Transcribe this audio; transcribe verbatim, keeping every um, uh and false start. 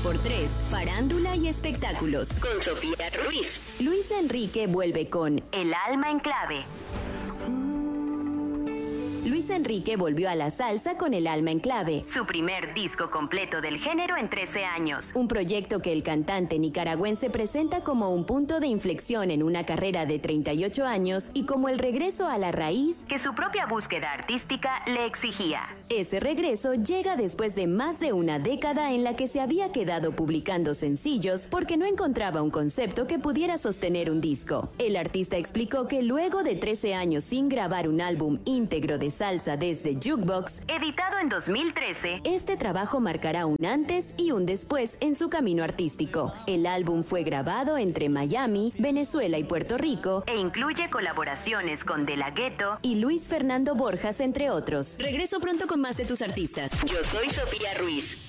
por tres, farándula y espectáculos. Con Sofía Ruiz. Luis Enrique vuelve con El alma en clave. Luis Enrique volvió a la salsa con El alma en clave, su primer disco completo del género en trece años. Un proyecto que el cantante nicaragüense presenta como un punto de inflexión en una carrera de treinta y ocho años y como el regreso a la raíz que su propia búsqueda artística le exigía. Ese regreso llega después de más de una década en la que se había quedado publicando sencillos porque no encontraba un concepto que pudiera sostener un disco. El artista explicó que luego de trece años sin grabar un álbum íntegro de salsa desde Jukebox, editado en dos mil trece, este trabajo marcará un antes y un después en su camino artístico. El álbum fue grabado entre Miami, Venezuela y Puerto Rico e incluye colaboraciones con De La Ghetto y Luis Fernando Borjas, entre otros. Regreso pronto con más de tus artistas. Yo soy Sofía Ruiz.